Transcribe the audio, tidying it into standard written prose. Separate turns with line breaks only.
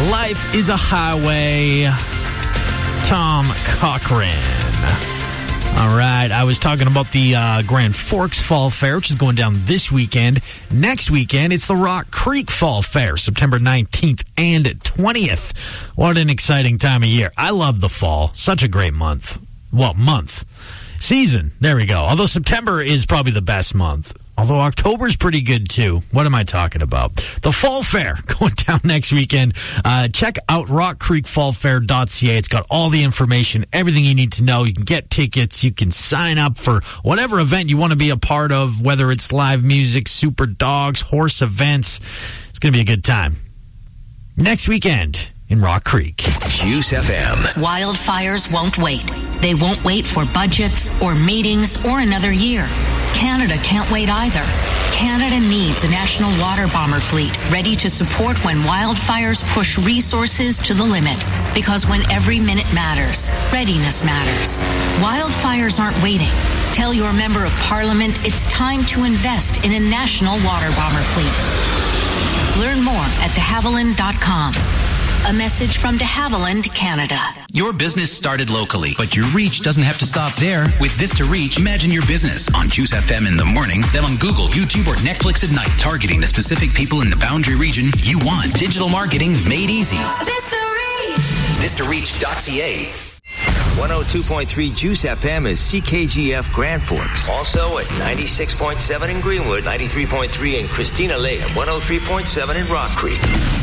Life is a Highway, Tom Cochrane. All right, I was talking about the Grand Forks Fall Fair, which is going down this weekend. Next weekend, it's the Rock Creek Fall Fair, September 19th and 20th. What an exciting time of year. I love the fall. Such a great month. Well, month. Season. There we go. Although September is probably the best month. Although October's pretty good, too. What am I talking about? The Fall Fair going down next weekend. Check out rockcreekfallfair.ca. It's got all the information, everything you need to know. You can get tickets. You can sign up for whatever event you want to be a part of, whether it's live music, super dogs, horse events. It's going to be a good time. Next weekend in Rock Creek.
Juice FM.
Wildfires won't wait. They won't wait for budgets or meetings or another year. Canada can't wait either. Canada needs a national water bomber fleet ready to support when wildfires push resources to the limit. Because when every minute matters, readiness matters. Wildfires aren't waiting. Tell your member of parliament it's time to invest in a national water bomber fleet. Learn more at dehaviland.com. A message from de Havilland, Canada.
Your business started locally, but your reach doesn't have to stop there. With This to Reach, imagine your business on Juice FM in the morning, then on Google, YouTube, or Netflix at night, targeting the specific people in the boundary region you want. Digital marketing made easy. ThisToReach.ca.
102.3 Juice FM is CKGF Grand Forks. Also at 96.7 in Greenwood, 93.3 in Christina Lake, and 103.7 in Rock Creek.